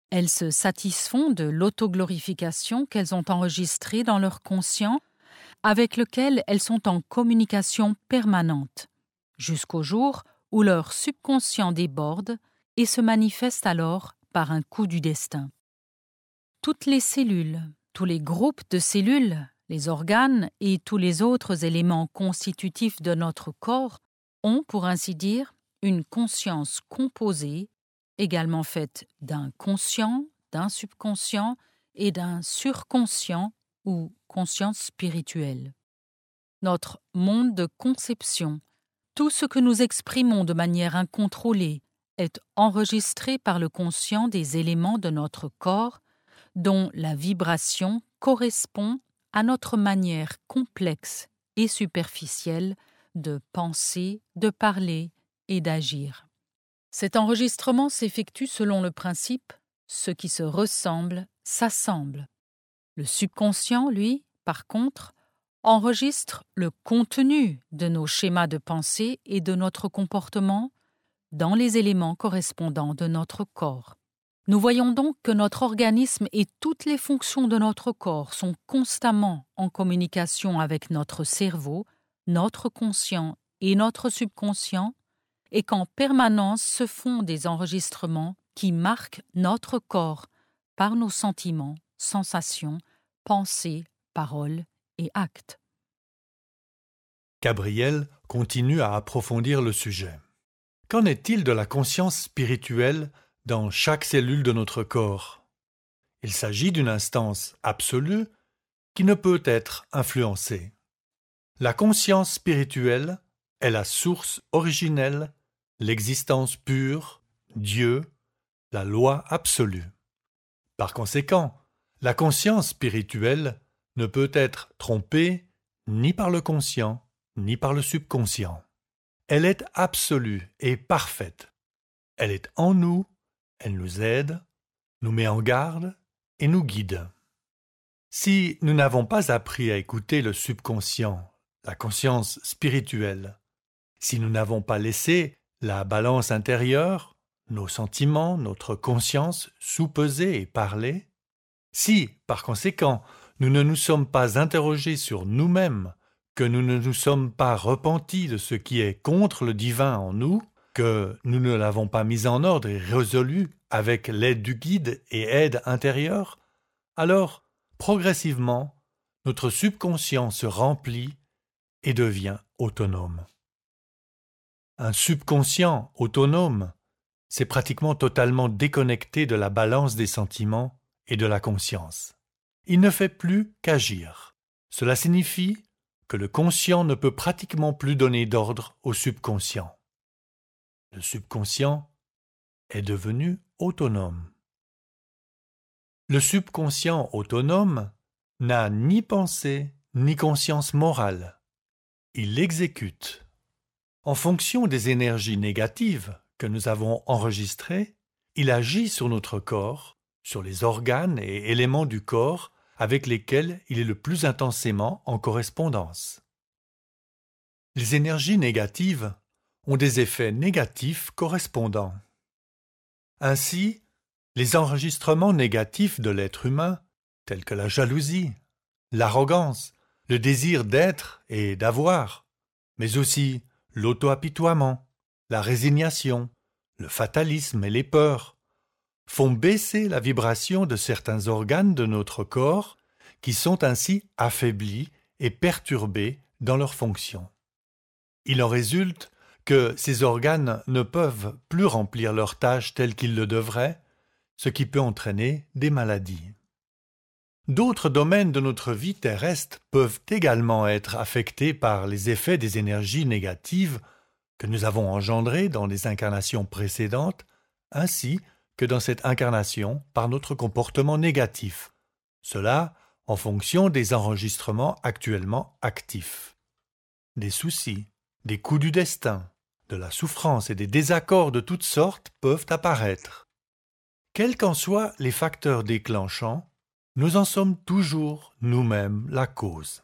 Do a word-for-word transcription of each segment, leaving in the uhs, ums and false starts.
Elles se satisfont de l'autoglorification qu'elles ont enregistrée dans leur conscient, avec lequel elles sont en communication permanente, jusqu'au jour où leur subconscient déborde et se manifeste alors par un coup du destin. Toutes les cellules, tous les groupes de cellules, les organes et tous les autres éléments constitutifs de notre corps ont, pour ainsi dire, une conscience composée, également faite d'un conscient, d'un subconscient et d'un surconscient ou conscience spirituelle. Notre monde de conception, tout ce que nous exprimons de manière incontrôlée, est enregistré par le conscient des éléments de notre corps dont la vibration correspond à notre manière complexe et superficielle de penser, de parler et d'agir. Cet enregistrement s'effectue selon le principe « ce qui se ressemble s'assemble ». Le subconscient, lui, par contre, enregistre le contenu de nos schémas de pensée et de notre comportement dans les éléments correspondants de notre corps. Nous voyons donc que notre organisme et toutes les fonctions de notre corps sont constamment en communication avec notre cerveau, notre conscient et notre subconscient, et qu'en permanence se font des enregistrements qui marquent notre corps par nos sentiments, sensations, pensées, paroles et actes. Gabriel continue à approfondir le sujet. Qu'en est-il de la conscience spirituelle dans chaque cellule de notre corps? Il s'agit d'une instance absolue qui ne peut être influencée. La conscience spirituelle est la source originelle, l'existence pure, Dieu, la loi absolue. Par conséquent, la conscience spirituelle ne peut être trompée ni par le conscient, ni par le subconscient. Elle est absolue et parfaite. Elle est en nous, elle nous aide, nous met en garde et nous guide. Si nous n'avons pas appris à écouter le subconscient, la conscience spirituelle, si nous n'avons pas laissé la balance intérieure, nos sentiments, notre conscience soupeser et parler, si, par conséquent, nous ne nous sommes pas interrogés sur nous-mêmes, que nous ne nous sommes pas repentis de ce qui est contre le divin en nous, que nous ne l'avons pas mis en ordre et résolu avec l'aide du guide et aide intérieure, alors, progressivement, notre subconscient se remplit et devient autonome. Un subconscient autonome, c'est pratiquement totalement déconnecté de la balance des sentiments et de la conscience. Il ne fait plus qu'agir. Cela signifie que le conscient ne peut pratiquement plus donner d'ordre au subconscient. Le subconscient est devenu autonome. Le subconscient autonome n'a ni pensée ni conscience morale. Il exécute. En fonction des énergies négatives que nous avons enregistrées, il agit sur notre corps, sur les organes et éléments du corps avec lesquels il est le plus intensément en correspondance. Les énergies négatives ont des effets négatifs correspondants. Ainsi, les enregistrements négatifs de l'être humain, tels que la jalousie, l'arrogance, le désir d'être et d'avoir, mais aussi l'auto-apitoiement, la résignation, le fatalisme et les peurs, font baisser la vibration de certains organes de notre corps qui sont ainsi affaiblis et perturbés dans leurs fonctions. Il en résulte que ces organes ne peuvent plus remplir leurs tâches telles qu'ils le devraient, ce qui peut entraîner des maladies. D'autres domaines de notre vie terrestre peuvent également être affectés par les effets des énergies négatives que nous avons engendrées dans les incarnations précédentes, ainsi que dans cette incarnation par notre comportement négatif. Cela en fonction des enregistrements actuellement actifs. Des soucis, des coups du destin, de la souffrance et des désaccords de toutes sortes peuvent apparaître. Quels qu'en soient les facteurs déclenchants, nous en sommes toujours nous-mêmes la cause.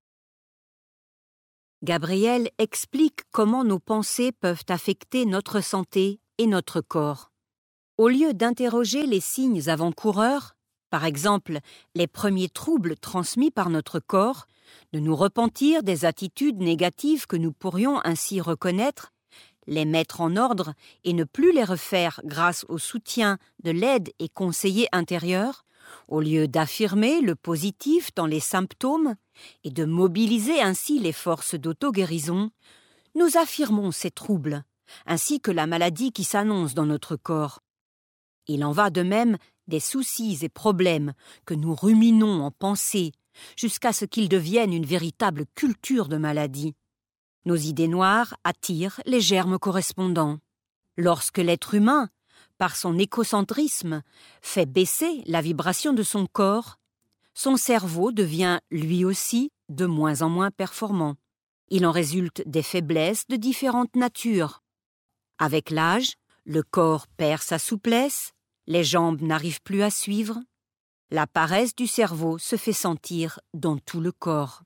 Gabriel explique comment nos pensées peuvent affecter notre santé et notre corps. Au lieu d'interroger les signes avant-coureurs, par exemple les premiers troubles transmis par notre corps, de nous repentir des attitudes négatives que nous pourrions ainsi reconnaître, les mettre en ordre et ne plus les refaire grâce au soutien de l'aide et conseiller intérieur, au lieu d'affirmer le positif dans les symptômes et de mobiliser ainsi les forces d'auto-guérison, nous affirmons ces troubles, ainsi que la maladie qui s'annonce dans notre corps. Il en va de même des soucis et problèmes que nous ruminons en pensée jusqu'à ce qu'ils deviennent une véritable culture de maladie. Nos idées noires attirent les germes correspondants. Lorsque l'être humain, par son écocentrisme, fait baisser la vibration de son corps, son cerveau devient lui aussi de moins en moins performant. Il en résulte des faiblesses de différentes natures. Avec l'âge, le corps perd sa souplesse, les jambes n'arrivent plus à suivre. La paresse du cerveau se fait sentir dans tout le corps.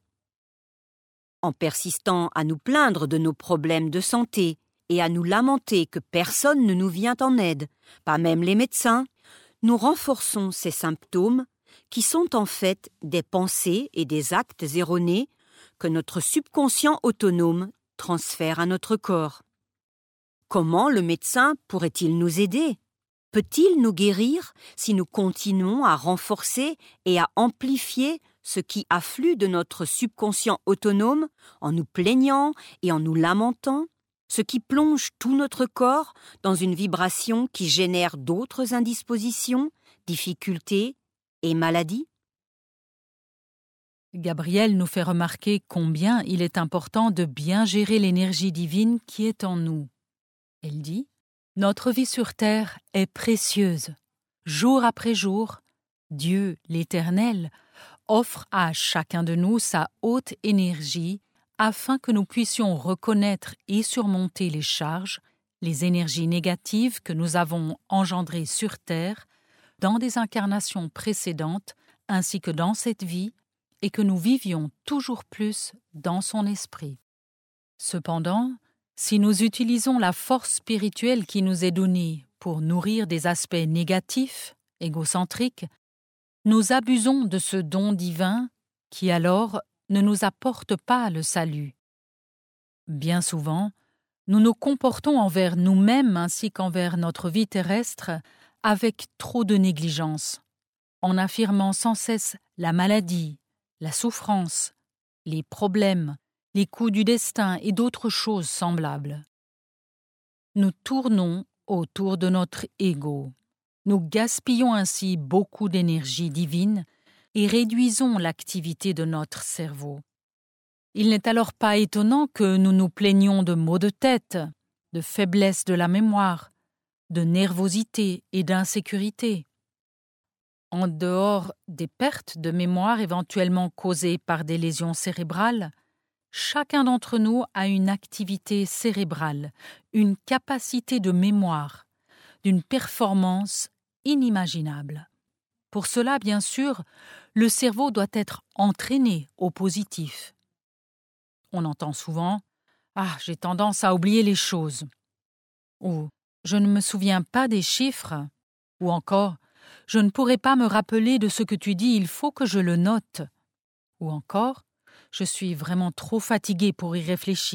En persistant à nous plaindre de nos problèmes de santé et à nous lamenter que personne ne nous vient en aide, pas même les médecins, nous renforçons ces symptômes qui sont en fait des pensées et des actes erronés que notre subconscient autonome transfère à notre corps. Comment le médecin pourrait-il nous aider ? Peut-il nous guérir si nous continuons à renforcer et à amplifier ce qui afflue de notre subconscient autonome en nous plaignant et en nous lamentant, ce qui plonge tout notre corps dans une vibration qui génère d'autres indispositions, difficultés et maladies ? Gabrielle nous fait remarquer combien il est important de bien gérer l'énergie divine qui est en nous. Elle dit « Notre vie sur terre est précieuse. Jour après jour, Dieu, l'Éternel, offre à chacun de nous sa haute énergie afin que nous puissions reconnaître et surmonter les charges, les énergies négatives que nous avons engendrées sur terre dans des incarnations précédentes ainsi que dans cette vie et que nous vivions toujours plus dans son esprit. Cependant, si nous utilisons la force spirituelle qui nous est donnée pour nourrir des aspects négatifs, égocentriques, nous abusons de ce don divin qui alors ne nous apporte pas le salut. Bien souvent, nous nous comportons envers nous-mêmes ainsi qu'envers notre vie terrestre avec trop de négligence, en affirmant sans cesse la maladie, la souffrance, les problèmes, les coups du destin et d'autres choses semblables. Nous tournons autour de notre ego. Nous gaspillons ainsi beaucoup d'énergie divine et réduisons l'activité de notre cerveau. Il n'est alors pas étonnant que nous nous plaignions de maux de tête, de faiblesse de la mémoire, de nervosité et d'insécurité. En dehors des pertes de mémoire éventuellement causées par des lésions cérébrales, chacun d'entre nous a une activité cérébrale, une capacité de mémoire, d'une performance inimaginable. Pour cela, bien sûr, le cerveau doit être entraîné au positif. On entend souvent « Ah, j'ai tendance à oublier les choses » ou « Je ne me souviens pas des chiffres » ou encore « Je ne pourrai pas me rappeler de ce que tu dis, il faut que je le note » ou encore « Je suis vraiment trop fatigué pour y réfléchir ».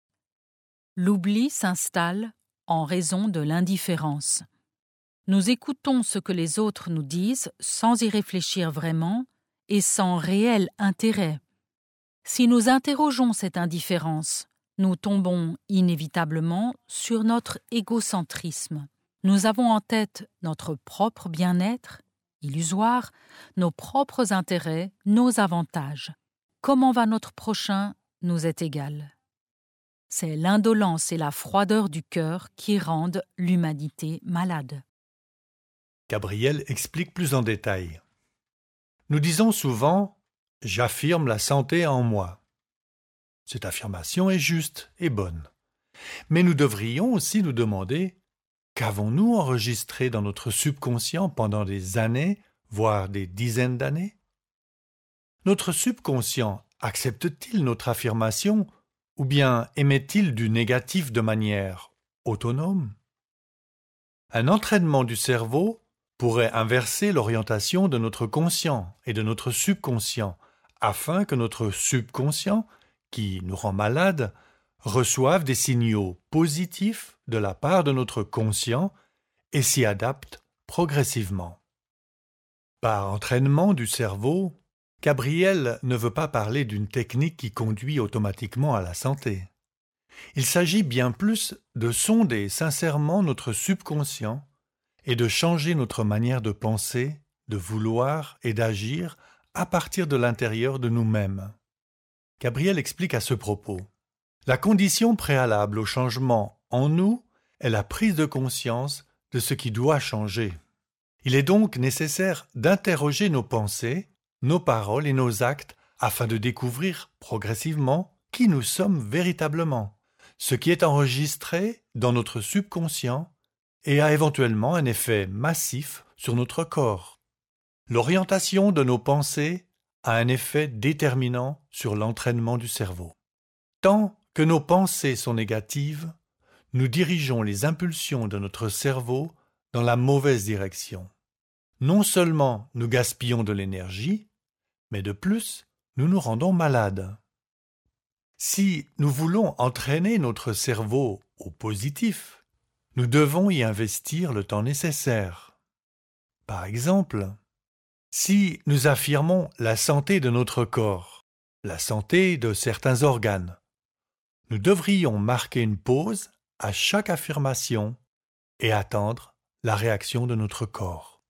L'oubli s'installe en raison de l'indifférence. Nous écoutons ce que les autres nous disent sans y réfléchir vraiment et sans réel intérêt. Si nous interrogeons cette indifférence, nous tombons inévitablement sur notre égocentrisme. Nous avons en tête notre propre bien-être, illusoire, nos propres intérêts, nos avantages. Comment va notre prochain nous est égal. C'est l'indolence et la froideur du cœur qui rendent l'humanité malade. Gabrielle explique plus en détail. Nous disons souvent « j'affirme la santé en moi ». Cette affirmation est juste et bonne. Mais nous devrions aussi nous demander qu'avons-nous enregistré dans notre subconscient pendant des années, voire des dizaines d'années ? Notre subconscient accepte-t-il notre affirmation ou bien émet-il du négatif de manière autonome ? Un entraînement du cerveau pourrait inverser l'orientation de notre conscient et de notre subconscient, afin que notre subconscient, qui nous rend malades, reçoive des signaux positifs de la part de notre conscient et s'y adapte progressivement. Par entraînement du cerveau, Gabriel ne veut pas parler d'une technique qui conduit automatiquement à la santé. Il s'agit bien plus de sonder sincèrement notre subconscient et de changer notre manière de penser, de vouloir et d'agir à partir de l'intérieur de nous-mêmes. Gabriel explique à ce propos. La condition préalable au changement en nous est la prise de conscience de ce qui doit changer. Il est donc nécessaire d'interroger nos pensées, nos paroles et nos actes afin de découvrir progressivement qui nous sommes véritablement, ce qui est enregistré dans notre subconscient et a éventuellement un effet massif sur notre corps. L'orientation de nos pensées a un effet déterminant sur l'entraînement du cerveau. Tant que nos pensées sont négatives, nous dirigeons les impulsions de notre cerveau dans la mauvaise direction. Non seulement nous gaspillons de l'énergie, mais de plus, nous nous rendons malades. Si nous voulons entraîner notre cerveau au positif, nous devons y investir le temps nécessaire. Par exemple, si nous affirmons la santé de notre corps, la santé de certains organes, nous devrions marquer une pause à chaque affirmation et attendre la réaction de notre corps.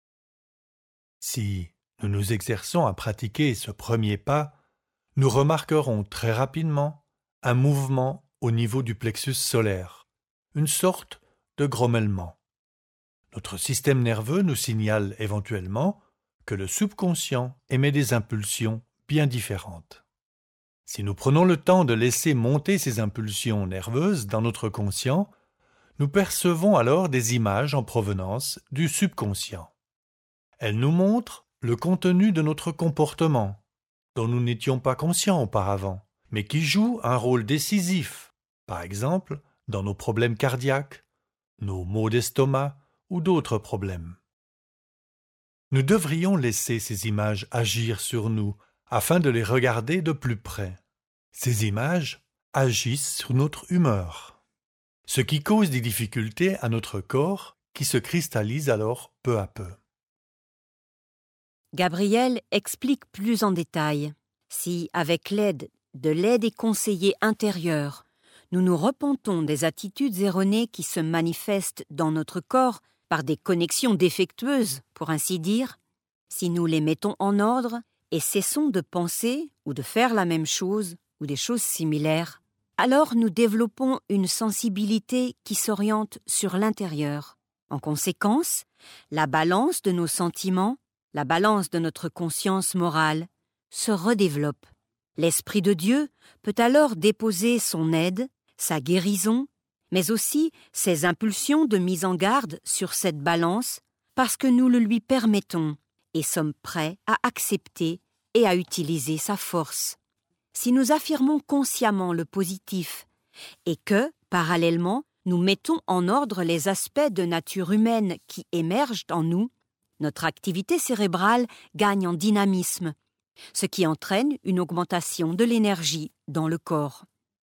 Si nous nous exerçons à pratiquer ce premier pas, nous remarquerons très rapidement un mouvement au niveau du plexus solaire, une sorte de grommellement. Notre système nerveux nous signale éventuellement que le subconscient émet des impulsions bien différentes. Si nous prenons le temps de laisser monter ces impulsions nerveuses dans notre conscient, nous percevons alors des images en provenance du subconscient. Elles nous montrent le contenu de notre comportement, dont nous n'étions pas conscients auparavant, mais qui joue un rôle décisif, par exemple dans nos problèmes cardiaques, nos maux d'estomac ou d'autres problèmes. Nous devrions laisser ces images agir sur nous afin de les regarder de plus près. Ces images agissent sur notre humeur, ce qui cause des difficultés à notre corps qui se cristallisent alors peu à peu. Gabriel explique plus en détail. Si, avec l'aide de l'aide des conseillers intérieurs, nous nous repentons des attitudes erronées qui se manifestent dans notre corps par des connexions défectueuses, pour ainsi dire, si nous les mettons en ordre et cessons de penser ou de faire la même chose ou des choses similaires, alors nous développons une sensibilité qui s'oriente sur l'intérieur. En conséquence, la balance de nos sentiments, la balance de notre conscience morale, se redéveloppe. L'Esprit de Dieu peut alors déposer son aide, sa guérison, mais aussi ses impulsions de mise en garde sur cette balance parce que nous le lui permettons et sommes prêts à accepter et à utiliser sa force. Si nous affirmons consciemment le positif et que, parallèlement, nous mettons en ordre les aspects de nature humaine qui émergent en nous, notre activité cérébrale gagne en dynamisme, ce qui entraîne une augmentation de l'énergie dans le corps.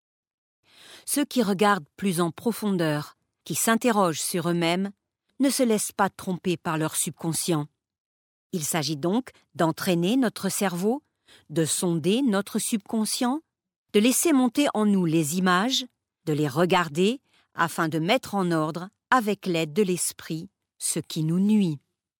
Ceux qui regardent plus en profondeur, qui s'interrogent sur eux-mêmes, ne se laissent pas tromper par leur subconscient. Il s'agit donc d'entraîner notre cerveau, de sonder notre subconscient, de laisser monter en nous les images, de les regarder afin de mettre en ordre, avec l'aide de l'esprit, ce qui nous nuit.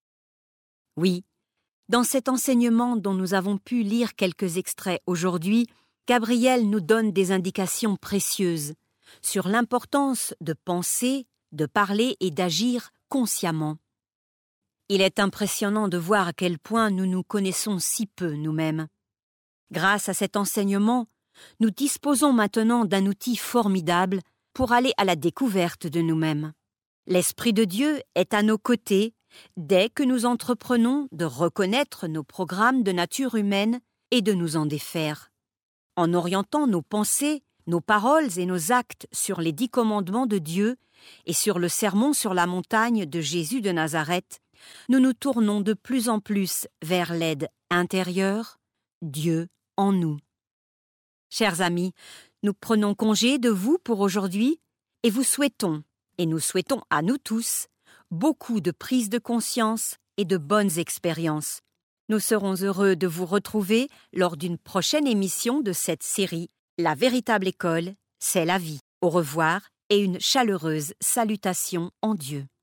Oui, dans cet enseignement dont nous avons pu lire quelques extraits aujourd'hui, Gabriel nous donne des indications précieuses sur l'importance de penser, de parler et d'agir consciemment. Il est impressionnant de voir à quel point nous nous connaissons si peu nous-mêmes. Grâce à cet enseignement, nous disposons maintenant d'un outil formidable pour aller à la découverte de nous-mêmes. L'Esprit de Dieu est à nos côtés dès que nous entreprenons de reconnaître nos programmes de nature humaine et de nous en défaire. En orientant nos pensées, nos paroles et nos actes sur les dix commandements de Dieu et sur le sermon sur la montagne de Jésus de Nazareth, nous nous tournons de plus en plus vers l'aide intérieure, Dieu en nous. Chers amis, nous prenons congé de vous pour aujourd'hui et vous souhaitons, et nous souhaitons à nous tous, beaucoup de prise de conscience et de bonnes expériences. Nous serons heureux de vous retrouver lors d'une prochaine émission de cette série « La véritable école, c'est la vie ». Au revoir et une chaleureuse salutation en Dieu.